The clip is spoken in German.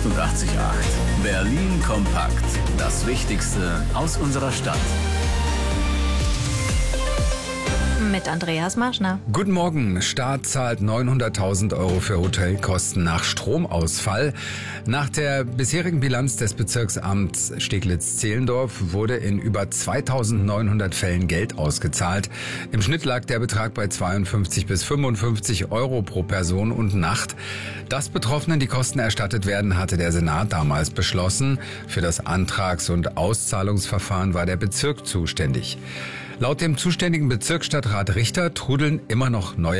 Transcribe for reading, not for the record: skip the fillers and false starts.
Berlin kompakt. Das Wichtigste aus unserer Stadt. Mit Andreas Marschner. Guten Morgen. Staat zahlt 900.000 € für Hotelkosten nach Stromausfall. Nach der bisherigen Bilanz des Bezirksamts Steglitz-Zehlendorf wurde in über 2.900 Fällen Geld ausgezahlt. Im Schnitt lag der Betrag bei 52 bis 55 € pro Person und Nacht. Dass Betroffenen die Kosten erstattet werden, hatte der Senat damals beschlossen. Für das Antrags- und Auszahlungsverfahren war der Bezirk zuständig. Laut dem zuständigen Bezirksstadtrat Richter trudeln immer noch neue